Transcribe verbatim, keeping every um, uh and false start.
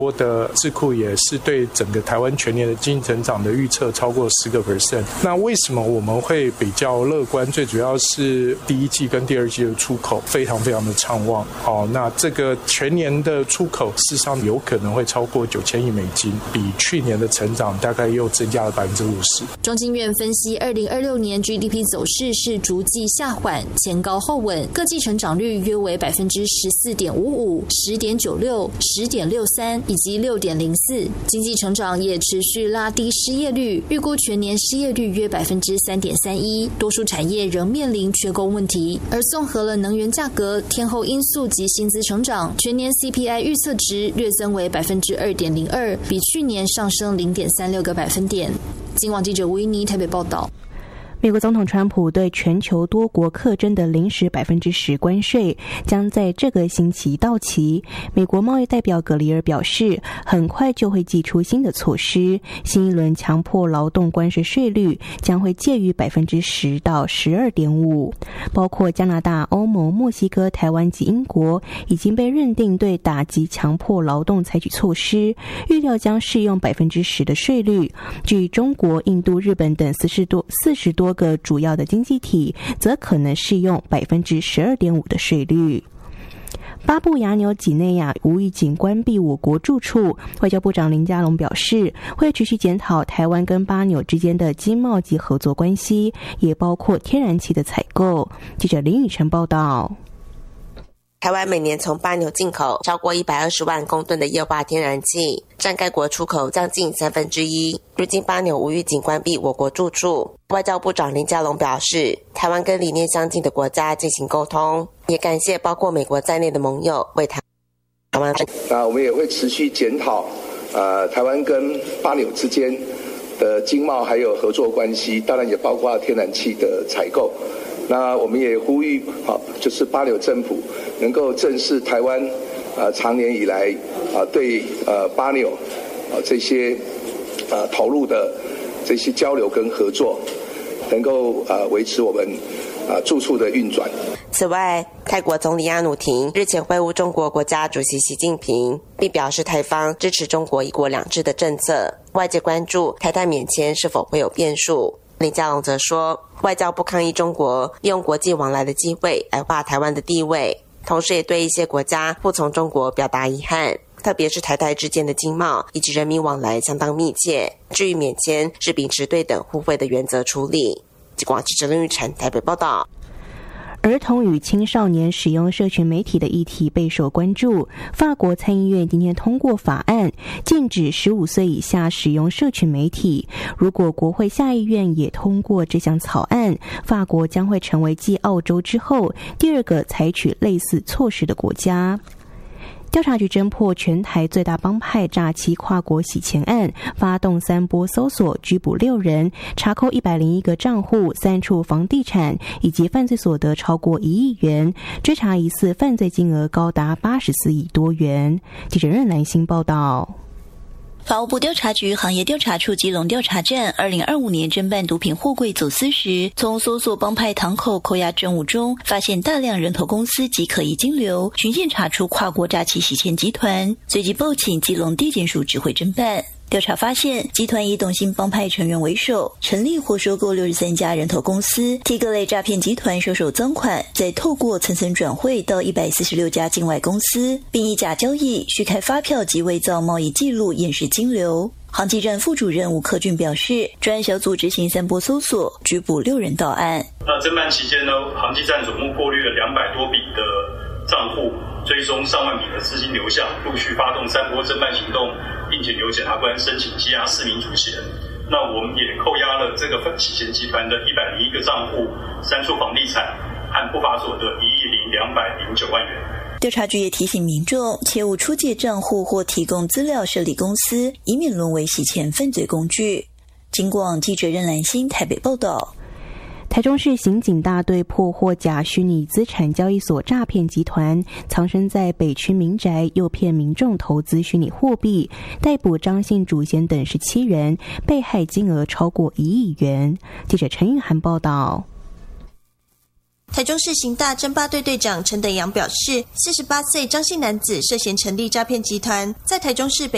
我的智库也是对整个台湾全年的经济成长的预测超过十个 percent。那为什么我们会比较乐观？最主要是第一季跟第二季的出口非常非常的畅旺。好，那这个全年的出口事实上有可能会超过九千亿美金，比去年的成长大概又增加了百分之五十。 中经院分析，二零二六年 G D P 走势是逐季下缓，前高后稳，各季成长率约为百分之十四点五五、十点九六、十点六三。以及 六点零四， 经济成长也持续拉低失业率，预估全年失业率约 百分之三点三一， 多数产业仍面临缺工问题。而综合了能源价格、天候因素及薪资成长，全年 C P I 预测值略增为 百分之二点零二， 比去年上升 零点三六个百分点。今晚记者吴依妮台北报道。 美国总统川普对全球多国课征的临时百分之十关税将在这个星期到期。美国贸易代表葛里尔表示，很快就会祭出新的措施，新一轮强迫劳动关税税率将会介于百分之十到十二点五，包括加拿大、欧盟、墨西哥、台湾及英国已经被认定对打击强迫劳动采取措施，预料将适用百分之十的税率。至于中国、印度、日本等四十多四十多个主要的经济体，则可能适用百分之十二点五的税率。巴布亚纽几内亚无预警关闭我国驻处，外交部长林佳龙表示，会持续检讨台湾跟巴纽之间的经贸及合作关系，也包括天然气的采购。记者林宇晨报道。 台湾每年从巴纽进口超过一百二十万公吨的液化天然气，占该国出口将近三分之一。如今巴纽无预警关闭我国驻处，外交部长林佳龙表示，台湾跟理念相近的国家进行沟通，也感谢包括美国在内的盟友为台湾。 那我们也会持续检讨，呃，台湾跟巴纽之间的经贸还有合作关系，当然也包括天然气的采购。那我们也呼吁，好，就是巴纽政府能够正视台湾，呃，长年以来啊、呃、对呃巴纽啊、呃、这些呃投入的这些交流跟合作，能够呃维持我们啊、呃、驻处的运转。 此外，泰国总理阿努廷日前会晤中国国家主席习近平，并表示泰方支持中国一国两制的政策。外界关注台泰免签是否会有变数。林佳龙则说，外交部抗议中国利用国际往来的机会矮化台湾的地位，同时也对一些国家不从中国表达遗憾，特别是台泰之间的经贸以及人民往来相当密切。至于免签，是秉持对等互惠的原则处理。广记者林玉宸台北报道。 儿童与青少年使用社群媒体的议题备受关注。法国参议院今天通过法案，禁止十五岁以下使用社群媒体。如果国会下议院也通过这项草案，法国将会成为继澳洲之后第二个采取类似措施的国家。调查局侦破全台最大帮派诈欺跨国洗钱案，发动三波搜索，拘捕六人，查扣一百零一个账户、三处房地产，以及犯罪所得超过一亿元，追查疑似犯罪金额高达八十四亿多元。记者任兰心报道。 法务部调查局行业调查处基隆调查站二零二五年侦办毒品货柜走私时，从搜索帮派堂口扣押证物中发现大量人头公司及可疑金流，循线查出跨国诈欺洗钱集团，随即报请基隆地检署指挥侦办。调查发现，集团以董姓帮派成员为首，成立或收购六十三家人头公司，替各类诈骗集团收受赃款，再透过层层转汇到一百四十六家境外公司，并以假交易、虚开发票及伪造贸易记录掩饰金流。航机站副主任吴克俊表示，专案小组执行三波搜索，拘捕六人到案。 那侦办期间呢，航机站总共过滤了两百多笔的账户，追踪上万笔的资金流向，陆续发动三波侦办行动，并且由检察官申请羁押四名主嫌。那我们也扣押了这个洗钱集团的一百零一个账户、三处房地产和不法所得一亿零两百零九万元。 调查局也提醒民众，切勿出借账户或提供资料设立公司，以免沦为洗钱犯罪工具。警广记者任兰心台北报道。 台中市刑警大队破获假虚拟资产交易所诈骗集团，藏身在北区民宅，诱骗民众投资虚拟货币，逮捕张姓主嫌等十七人，被害金额超过一亿元。记者陈玉涵报道。 台中市刑大侦八队队长陈德阳表示，四十八岁张姓男子涉嫌成立诈骗集团，在台中市北